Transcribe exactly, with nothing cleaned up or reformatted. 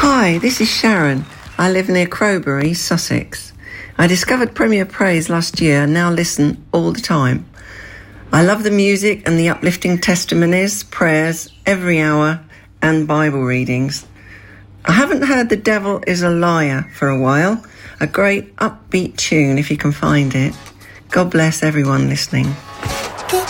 Hi, this is Sharon. I live near Crowbury, Sussex. I discovered Premier Praise last year and now listen all the time. I love the music and the uplifting testimonies, prayers, every hour, and Bible readings. I haven't heard The Devil is a Liar for a while. A great upbeat tune if you can find it. God bless everyone listening.